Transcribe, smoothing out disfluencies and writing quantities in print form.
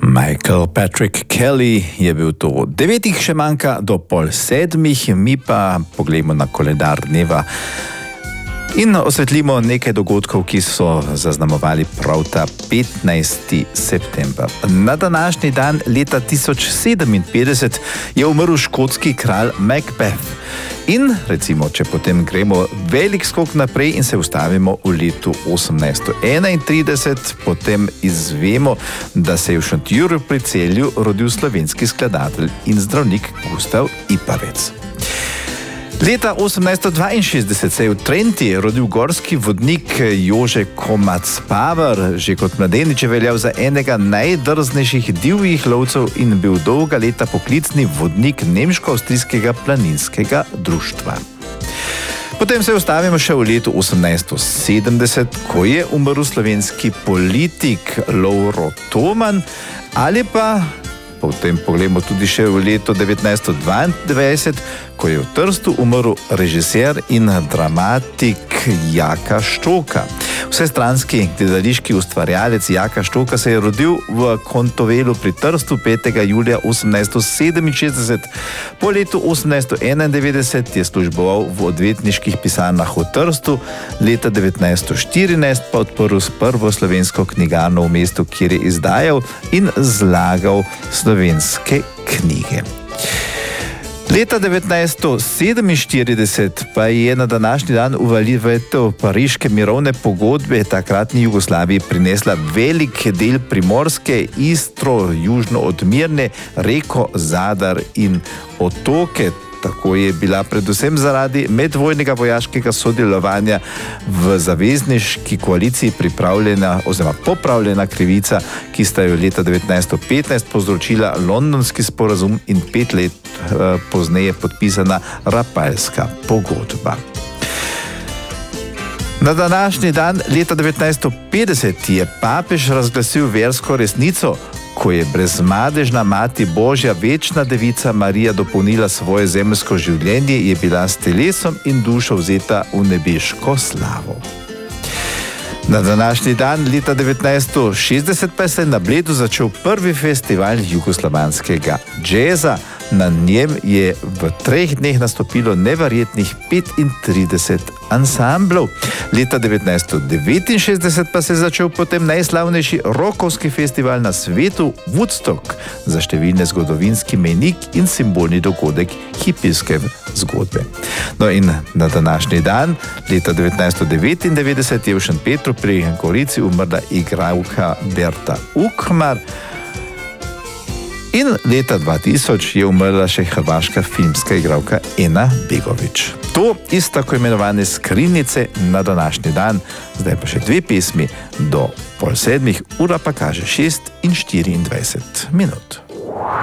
Michael Patrick Kelly je bil to. 9 še manjka do 6:30, mi pa pogledamo na koledar dneva in osvetlimo nekaj dogodkov, ki so zaznamovali prav ta 15. september. Na današnji dan leta 1057 je umrl škotski kralj Macbeth. In recimo, če potem gremo velik skok naprej in se ustavimo v letu 1831, potem izvemo, da se je v Šentjurju pri Celju rodil slovenski skladatelj in zdravnik Gustav Ipavec. Leta 1862 se je v Trenti rodil gorski vodnik Jože Komac-Paver. Že kot mladenič je veljal za enega najdrznejših divjih lovcev in bil dolga leta poklicni vodnik nemško-avstrijskega planinskega društva. Potem se ustavimo še v letu 1870, ko je umrl slovenski politik Lovro Toman, ali pa potem pogledamo tudi še v leto 1922, ko je v Trstu umrl režiser in dramatik Jaka Štoka. Vsestranski gledališki ustvarjalec Jaka Štoka se je rodil v Kontovelu pri Trstu 5. julija 1867. Po letu 1891 je služboval v odvetniških pisarnah v Trstu, leta 1914 pa odprl prvo slovensko knjigarno v mestu, kjer je izdajal in zlagal slovenske knjige. Leta 1947 pa je na današnji dan uveljavitev pariške mirovne pogodbe takratni Jugoslaviji prinesla velik del Primorske, Istro, južno od Mirne, reko Zadar in otoke. Tako je bila predvsem zaradi medvojnega vojaškega sodelovanja v zavezniški koaliciji pripravljena oziroma popravljena krivica, ki sta jo leta 1915 povzročila londonski sporazum in 5 let pozneje podpisana Rapalska pogodba. Na današnji dan leta 1950 je papež razglasil versko resnico, ko je brezmadežna Mati Božja, večna devica Marija dopolnila svoje zemeljsko življenje, je bila s telesom in dušo vzeta v nebeško slavo. Na današnji dan leta 1960 pa se je na Bledu začel prvi festival jugoslovanskega džeza. Na njem je v 3 dneh nastopilo neverjetnih 35 ansamblov. Leta 1969 pa se je začel potem najslavnejši rokovski festival na svetu Woodstock, za številne zgodovinski mejnik in simbolni dogodek hipijske zgodbe. No in na današnji dan, leta 1999, je v Šentpetru pri Gorici umrla igralka Berta Ukmar. In leta 2000 je umrla še hrvaška filmska igralka Ena Begović. To iz tako imenovane skrinjice na današnji dan. Zdaj pa še 2 pesmi do 6:30, ura pa kaže 6:24.